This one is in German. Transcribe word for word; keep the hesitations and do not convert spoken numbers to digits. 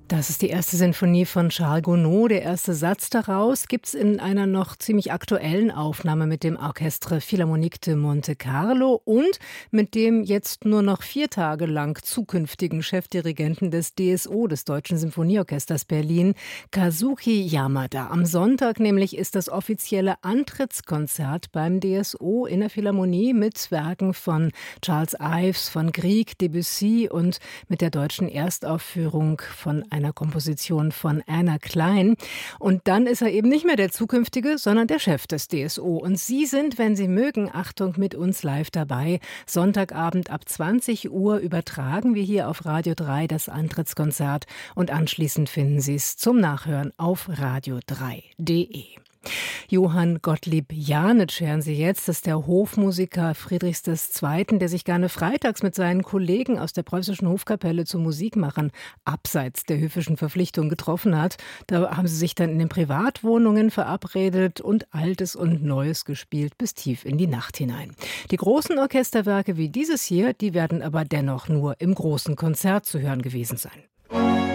Das ist die erste Sinfonie von Charles Gounod. Der erste Satz daraus gibt's in einer noch ziemlich aktuellen Aufnahme mit dem Orchestre Philharmonique de Monte Carlo und mit dem jetzt nur noch vier Tage lang zukünftigen Chefdirigenten des D S O, des Deutschen Sinfonieorchesters Berlin, Kazuki Yamada. Am Sonntag nämlich ist das offizielle Antrittskonzert beim D S O in der Philharmonie mit Werken von Charles Ives, von Grieg, Debussy und mit der deutschen Erstaufführung von einer Komposition von Anna Klein. Und dann ist er eben nicht mehr der zukünftige, sondern der Chef des D S O. Und Sie sind, wenn Sie mögen, Achtung, mit uns live dabei. Sonntagabend ab zwanzig Uhr übertragen wir hier auf Radio drei das Antrittskonzert und anschließend finden Sie es zum Nachhören auf radio drei punkt de. Johann Gottlieb Janitsch hören Sie jetzt. Das ist der Hofmusiker Friedrichs der Zweiten., der sich gerne freitags mit seinen Kollegen aus der Preußischen Hofkapelle zu Musikmachern abseits der höfischen Verpflichtung getroffen hat. Da haben sie sich dann in den Privatwohnungen verabredet und Altes und Neues gespielt bis tief in die Nacht hinein. Die großen Orchesterwerke wie dieses hier, die werden aber dennoch nur im großen Konzert zu hören gewesen sein.